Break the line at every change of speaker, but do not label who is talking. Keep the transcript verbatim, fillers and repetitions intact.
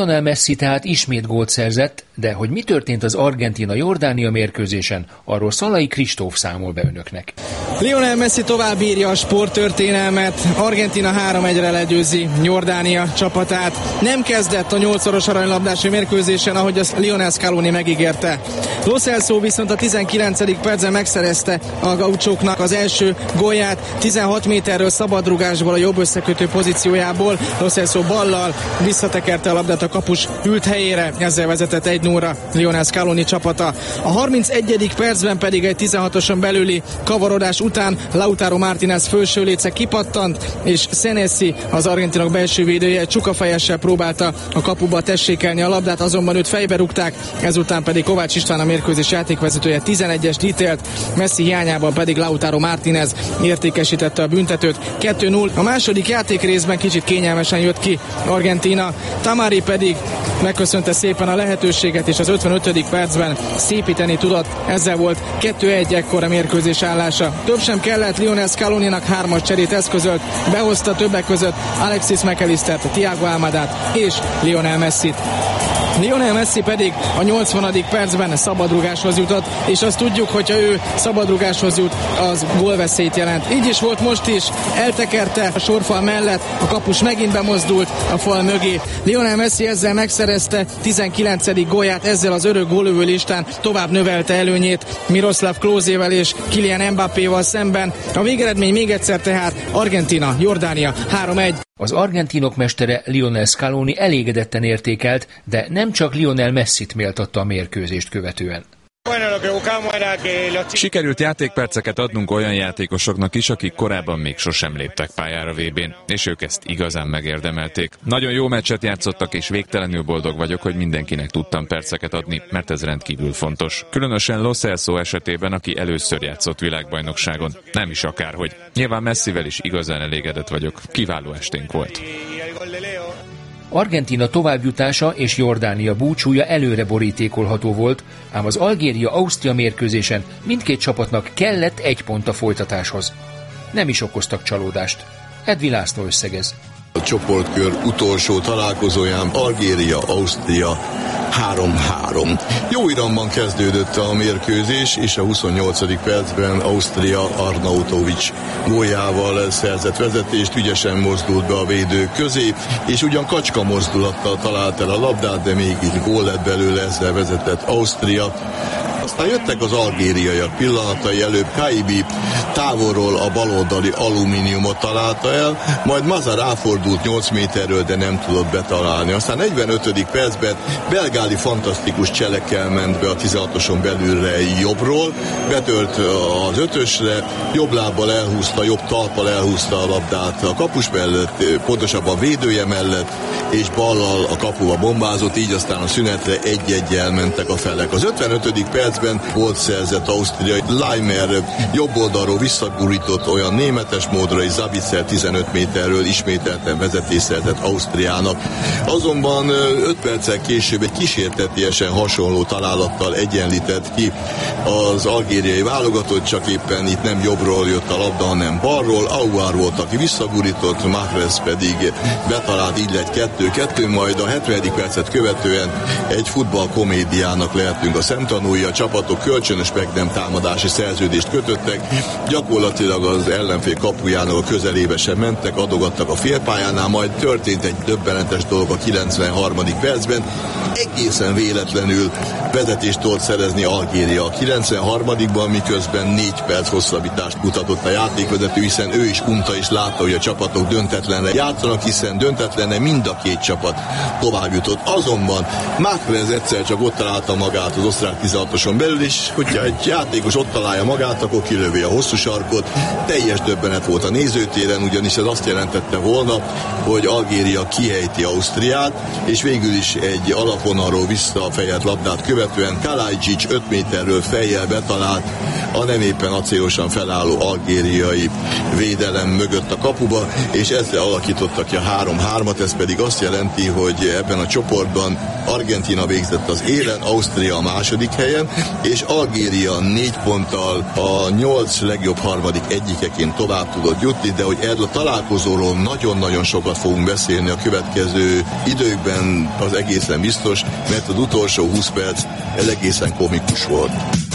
Lionel Messi tehát ismét gólt szerzett, de hogy mi történt az Argentína-Jordánia mérkőzésen, arról Szalai Kristóf számol be önöknek.
Lionel Messi tovább írja a sporttörténelmet, Argentína három egyre legyőzi Jordánia csapatát. Nem kezdett a nyolcszoros aranylabdási mérkőzésen, ahogy azt Lionel Scaloni megígérte. Lo Celso viszont a tizenkilencedik percben megszerezte a gauchóknak az első gólját, tizenhat méterről szabadrugásból a jobb összekötő pozíciójából. Lo Celso ballal visszatekerte a labdát a kapus ült helyére, ezzel vezetett egy nullra Lionel Scaloni csapata. A harmincegyedik percben pedig egy tizenhatoson belüli kavarodás után Lautaro Martínez felső léce kipattant, és Senesi, az argentinok belső védője, csukafejessel próbálta a kapuba tessékelni a labdát, azonban őt fejbe rúgták, ezután pedig Kovács István, a mérkőzés játékvezetője tizenegyest ítélt, Messi hiányában pedig Lautaro Martínez értékesítette a büntetőt. kettő null. A második játékrészben kicsit kényelmesen jött ki Argentína, Tamari pedig megköszönte szépen a lehetőséget, és az ötvenötödik percben szépíteni tudott. Ezzel volt kettő egy ekkor a mérkőzés állása. Több sem kellett, Lionel Scaloninak hármas cserét eszközölt, behozta többek között Alexis McAllistert, Thiago Almadát és Lionel Messit. Lionel Messi pedig a nyolcvanadik percben szabadrugáshoz jutott, és azt tudjuk, hogyha ő szabadrugáshoz jut, az gólveszélyt jelent. Így is volt most is, eltekerte a sorfal mellett, a kapus megint bemozdult a fal mögé. Lionel Messi ezzel megszerezte tizenkilencedik gólját, ezzel az örök gólövő listán tovább növelte előnyét Miroslav Klósével és Kylian Mbappéval szemben. A végeredmény még egyszer tehát Argentína, Jordánia három egy.
Az argentinok mestere Lionel Scaloni elégedetten értékelt, de nem csak Lionel Messit méltatta a mérkőzést követően.
Sikerült játékperceket adnunk olyan játékosoknak is, akik korábban még sosem léptek pályára vé bén, és ők ezt igazán megérdemelték. Nagyon jó meccset játszottak, és végtelenül boldog vagyok, hogy mindenkinek tudtam perceket adni, mert ez rendkívül fontos. Különösen Lo Celso esetében, aki először játszott világbajnokságon. Nem is akárhogy. Nyilván Messivel is igazán elégedett vagyok. Kiváló esténk volt.
Argentína továbbjutása és Jordánia búcsúja előre borítékolható volt, ám az Algéria-Ausztria mérkőzésen mindkét csapatnak kellett egy pont a folytatáshoz. Nem is okoztak csalódást. Edvi László összegez.
A csoportkör utolsó találkozóján Algéria-Ausztria három három. Jó iramban kezdődött a mérkőzés, és a huszonnyolcadik percben Ausztria Arnautovics góljával szerzett vezetést, ügyesen mozdult be a védők közé, és ugyan kacska mozdulattal talált el a labdát, de mégis gól lett belőle, ezzel vezetett Ausztria. Aztán jöttek az algériaiak pillanatai, előbb Kaibi távolról a baloldali alumíniumot találta el, majd Maza ráfordult nyolc méterről, de nem tudott betalálni. Aztán negyvenötödik percben Belgáli fantasztikus cselekkel ment be a tizenhatoson belülre jobbról, betört az ötösre, jobb lábbal elhúzta, jobb talppal elhúzta a labdát a kapus mellett, pontosabban a védője mellett, és ballal a kapuba bombázott, így aztán a szünetre egy-egyel mentek a felek. Az ötvenötödik percben volt szerzett Ausztria, Leimer jobb oldalról visszagurított olyan németes módra, és Zabitzer tizenöt méterről ismételten vezetés szerzett Ausztriának. Azonban öt perccel később egy kísértetiesen hasonló találattal egyenlített ki az algériai válogatott, csak éppen itt nem jobbról jött a labda, hanem balról. Aouar volt, aki visszagurított, Mahrez pedig betalált, így lett kettő kettő, majd a hetvenedik percet követően egy futballkomédiának lehetünk a szemtanúi. A csapatok kölcsönös meg nem támadási szerződést kötöttek, gyakorlatilag az ellenfél kapujának a közelébe sem mentek, adogattak a félpályánál, majd történt egy döbbenetes dolog a kilencvenharmadik percben. Egészen véletlenül vezetést tudott szerezni Algéria a kilencvenharmadikban, miközben négy perc hosszabbítást mutatott a játékvezető, hiszen ő is unta és látta, hogy a csapatok döntetlenre játszanak, hiszen döntetlenre mind a két csapat tovább jutott. Azonban Mahrez egyszer csak ott találta magát az osztrák tizenhatoson belül, és hogyha egy játékos ott találja magát, akkor kilövi a hosszú sarkot. Teljes döbbenet volt a nézőtéren, ugyanis ez azt jelentette volna, hogy Algéria kihejti Ausztriát, és végül is egy alapon szélvonalról visszafejelt labdát követően Kalajdzsics öt méterről fejjel betalált a nem éppen acélosan felálló algériai védelem mögött a kapuba, és ezzel alakítottak ki a három hármat, ez pedig azt jelenti, hogy ebben a csoportban Argentína végzett az élen, Ausztria a második helyen, és Algéria négy ponttal a nyolc legjobb harmadik egyikeként tovább tudott jutni, de hogy erről a találkozóról nagyon-nagyon sokat fogunk beszélni a következő időkben, az egészen biztos, mert az utolsó húsz perc ez egészen komikus volt.